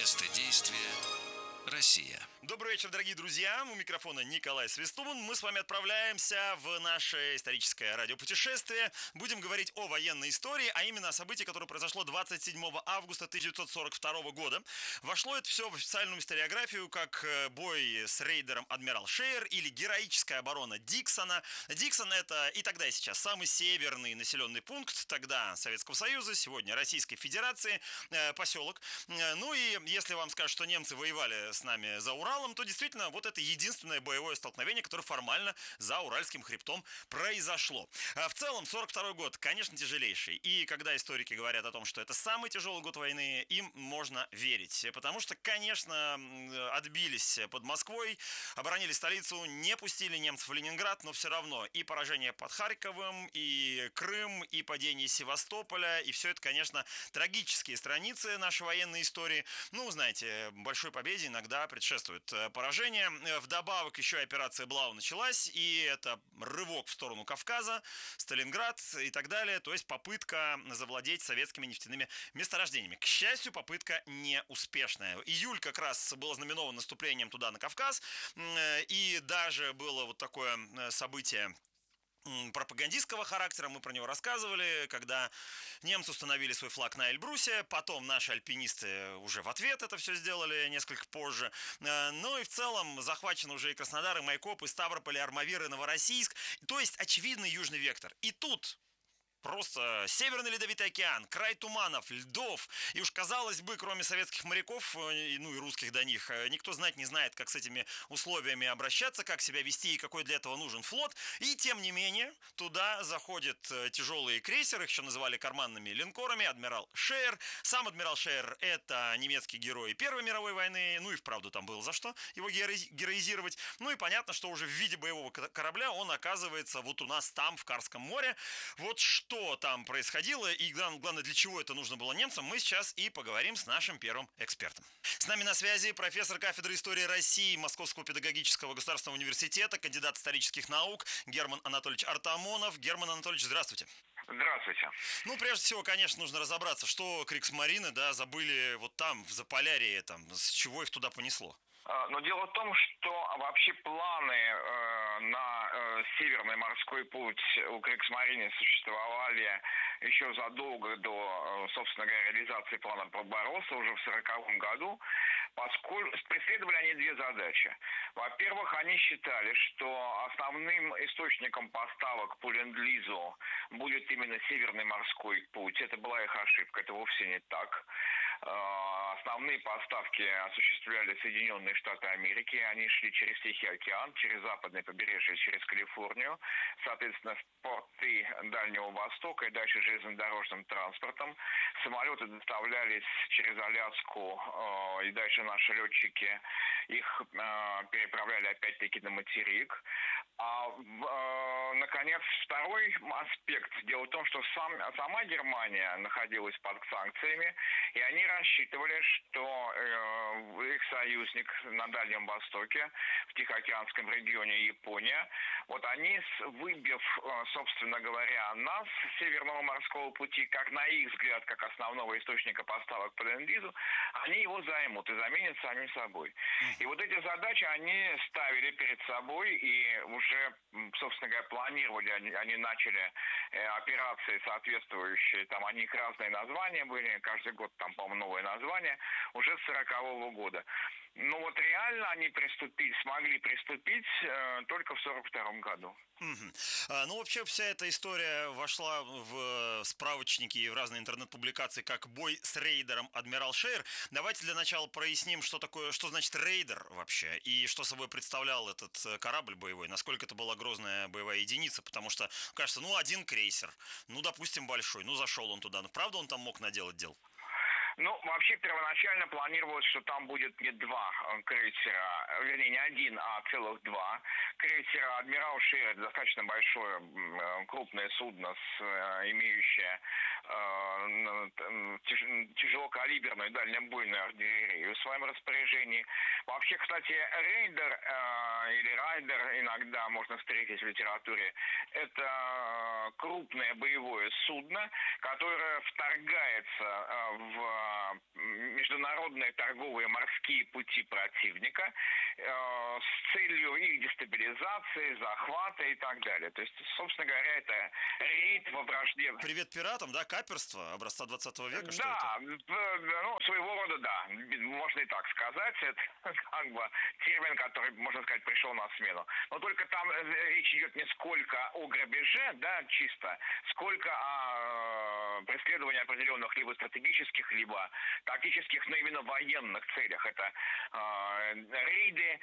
Место действия – Россия. Добрый вечер, дорогие друзья. У микрофона Николай Свистун. Мы с вами отправляемся в наше историческое радиопутешествие. Будем говорить о военной истории, а именно о событии, которое произошло 27 августа 1942 года. Вошло это все в официальную историографию как бой с рейдером Адмирал Шейер или героическая оборона Диксона. Диксон — это и тогда, и сейчас самый северный населенный пункт тогда Советского Союза, сегодня Российской Федерации, поселок. Ну и если вам скажут, что немцы воевали с нами за Уралом, то действительно вот это единственное боевое столкновение, которое формально за Уральским хребтом произошло. В целом 42 год, конечно, тяжелейший. И когда историки говорят о том, что это самый тяжелый год войны, им можно верить. Потому что, конечно, отбились под Москвой, оборонили столицу, не пустили немцев в Ленинград, но все равно и поражение под Харьковом, и Крым, и падение Севастополя, и все это, конечно, трагические страницы нашей военной истории. Ну, знаете, большой победе иногда предшествует поражение. Вдобавок еще и операция Блау началась, и это рывок в сторону Кавказа, Сталинград и так далее, то есть попытка завладеть советскими нефтяными месторождениями. К счастью, попытка неуспешная. Июль как раз был ознаменован наступлением туда, на Кавказ, и даже было вот такое событие пропагандистского характера, мы про него рассказывали, когда немцы установили свой флаг на Эльбрусе, потом наши альпинисты уже в ответ это все сделали несколько позже. Ну и в целом захвачены уже и Краснодар, и Майкоп, и Ставрополь, и Армавир, и Новороссийск, то есть очевидный южный вектор. И тут просто Северный Ледовитый океан, край туманов, льдов. И уж казалось бы, кроме советских моряков, ну и русских до них, никто знать не знает, как с этими условиями обращаться, как себя вести и какой для этого нужен флот. И тем не менее, туда заходят тяжелые крейсеры, их еще называли карманными линкорами, адмирал Шейер. Сам адмирал Шейер — это немецкий герой Первой мировой войны, ну и вправду там было за что его героизировать. Ну и понятно, что уже в виде боевого корабля он оказывается вот у нас там, в Карском море. Вот что там происходило и, главное, для чего это нужно было немцам, мы сейчас и поговорим с нашим первым экспертом. С нами на связи профессор кафедры истории России Московского педагогического государственного университета, кандидат исторических наук Герман Анатольевич Артамонов. Герман Анатольевич, здравствуйте. Здравствуйте. Ну, прежде всего, конечно, нужно разобраться, что Кригсмарины, забыли вот там, в Заполярье, с чего их туда понесло. Но дело в том, что вообще планы на Северный морской путь у Кригсмарине существовали еще задолго до, собственно говоря, реализации плана Барбаросса уже в 1940 году, поскольку преследовали они две задачи. Во-первых, они считали, что основным источником поставок по Ленд-Лизу будет именно Северный морской путь. Это была их ошибка, это вовсе не так. Основные поставки осуществляли Соединенные Штаты Америки. Они шли через Тихий океан, через западное побережье, через Калифорнию. Соответственно, в порты Дальнего Востока и дальше железнодорожным транспортом. Самолеты доставлялись через Аляску, и дальше наши летчики их переправляли опять-таки на материк. Наконец, второй аспект. Дело в том, что сама Германия находилась под санкциями, и они рассчитывали, что их союзник на Дальнем Востоке, в Тихоокеанском регионе Япония, вот они, выбив, собственно говоря, нас с Северного морского пути, как на их взгляд, как основного источника поставок по Ленд-Лизу, они его займут и заменят самим собой. И вот эти задачи они ставили перед собой и уже, собственно говоря, планировали, они начали операции соответствующие, там, они их разные названия были, каждый год там, по-моему, новое название, уже с 1940 года. Но вот реально они смогли приступить только в 1942 году. Ну, вообще, вся эта история вошла в справочники и в разные интернет-публикации как бой с рейдером Адмирал Шейер. Давайте для начала проясним, что значит рейдер вообще, и что собой представлял этот корабль боевой, насколько это была грозная боевая единица, потому что, кажется, один крейсер, допустим, большой, зашел он туда, но правда он там мог наделать дел? Ну, вообще первоначально планировалось, что там будет не два крейсера, вернее, не один, а целых два крейсера. Адмирал Шейер — это достаточно большое, крупное судно, имеющее тяжелокалиберную дальнобойную артиллерию в своем распоряжении. Вообще, кстати, рейдер или райдер иногда можно встретить в литературе. Это крупное боевое судно, которое вторгается в международные торговые морские пути противника с целью их дестабилизации, захвата и так далее. То есть, собственно говоря, это рейд во враждебном... Привет пиратам, да? Каперство образца 20 века, что да, это? ну, своего рода, да. Можно и так сказать. Это как бы термин, который, можно сказать, пришел на смену. Но только там речь идет не сколько о грабеже, да, чисто, сколько о преследовании определенных либо стратегических, либо тактических, но именно военных целях. Это рейды,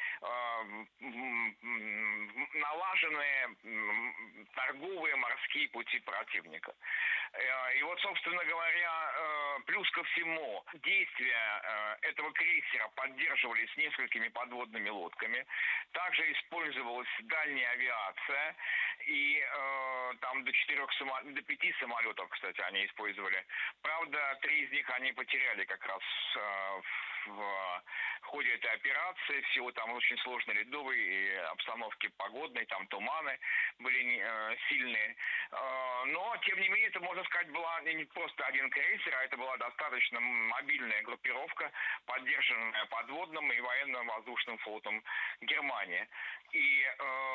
налаженные торговые морские пути противника. И вот, собственно говоря, плюс ко всему, действия этого крейсера поддерживались несколькими подводными лодками. Также использовалась дальняя авиация. И там до 5 самолетов, кстати, они использовали. Правда, 3 из них они потеряли как раз в ходе этой операции. В силу там очень сложной ледовой и обстановки погодной, там туманы были сильные. Но, тем не менее, это, можно сказать, была не просто один крейсер, а это была достаточно мобильная группировка, поддержанная подводным и военно-воздушным флотом Германии. И,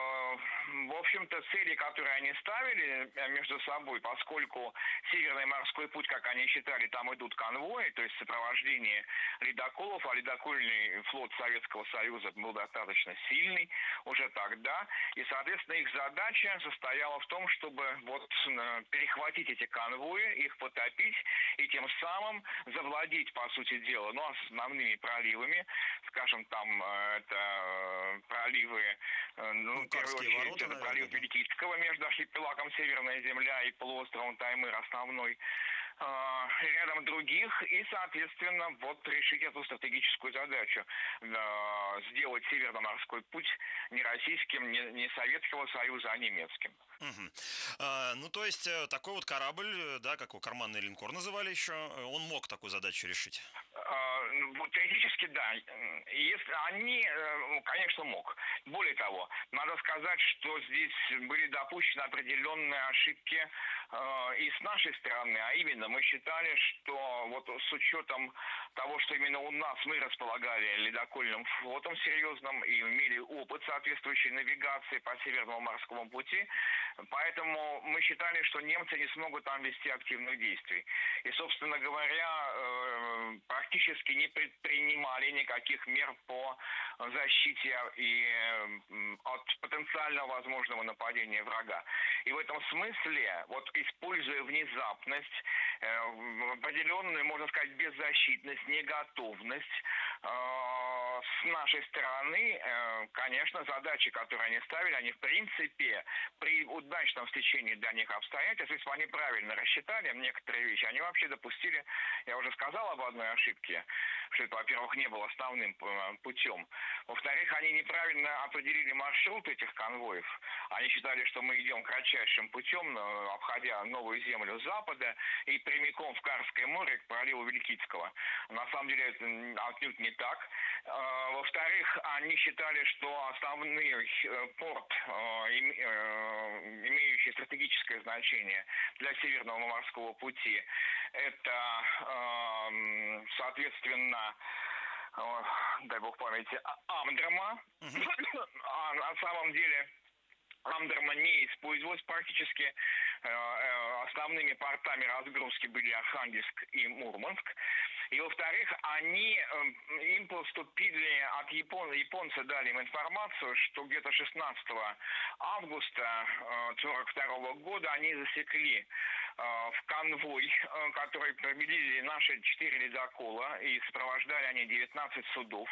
в общем-то, цели, которые они ставили между собой, поскольку Северный морской путь, как они считали, там идут конвои, то есть сопровождение ледоколов, а ледокольный флот Советского Союза был достаточно сильный уже тогда. И, соответственно, их задача состояла в том, чтобы вот перехватить эти конвои, их потопить и тем самым завладеть, по сути дела, ну, основными проливами, скажем, там это проливы, ну, в первую очередь, ворота, это пролив Вилькицкого между архипелагом Северная Земля и полуостровом Таймыр основной, и рядом других, и, соответственно, вот решить эту стратегическую задачу. Сделать Северно-морской путь не российским, не Советского Союза, а немецким. Ну, то есть, такой вот корабль, да, как его карманный линкор называли еще, он мог такую задачу решить? Теоретически, да. Если они, конечно, мог. Более того, надо сказать, что здесь были допущены определенные ошибки и с нашей стороны, а именно мы считали, что вот с учетом того, что именно у нас мы располагали ледокольным флотом серьезным и имели опыт соответствующей навигации по Северному морскому пути, поэтому мы считали, что немцы не смогут там вести активных действий. И, собственно говоря, практически не предпринимали никаких мер по защите и от потенциального возможного нападения врага. И в этом смысле, вот используя внезапность, определенную, можно сказать, беззащитность, неготовность, с нашей стороны, конечно, задачи, которые они ставили, они в принципе при удачном стечении для них обстоятельств, если бы они правильно рассчитали некоторые вещи, они вообще допустили, я уже сказал об одной ошибке, что это, во-первых, не было основным путем. Во-вторых, они неправильно определили маршрут этих конвоев. Они считали, что мы идем кратчайшим путем, обходя Новую Землю с запада и прямиком в Карское море к проливу Вилькицкого. На самом деле это отнюдь не так. Во-вторых, они считали, что основной порт, имеющий стратегическое значение для Северного морского пути, это, соответственно, дай бог памяти, Амдерма. А на самом деле Амдерма не использовалась практически. Основными портами разгрузки были Архангельск и Мурманск. И, во-вторых, им поступили от японцы дали им информацию, что где-то 16 августа 1942 года они засекли в конвой, который провели наши 4 ледокола, и сопровождали они 19 судов.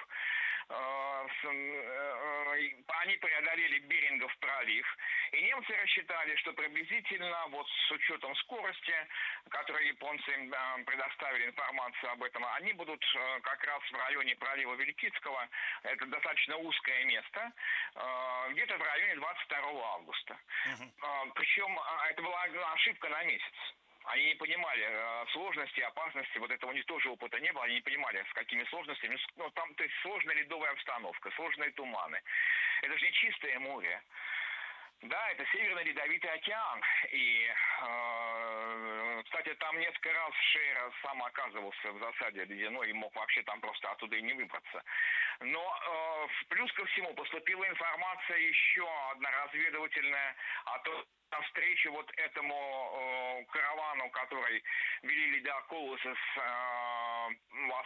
Они преодолели Берингов пролив, и немцы рассчитали, что приблизительно, вот с учетом скорости, которой японцы им предоставили информацию об этом, они будут как раз в районе пролива Вилькицкого, это достаточно узкое место, где-то в районе 22 августа. Причем это была ошибка на месяц. Они не понимали сложности, опасности, вот этого у них тоже опыта не было, они не понимали, с какими сложностями. Ну, там, то есть, сложная ледовая обстановка, сложные туманы. Это же не чистое море. Да, это Северный Ледовитый океан. И, кстати, там несколько раз Шейер сам оказывался в засаде ледяной и мог вообще там просто оттуда и не выбраться. Но плюс ко всему поступила информация еще одна разведывательная о том, навстречу вот этому каравану, который вели ледоколы с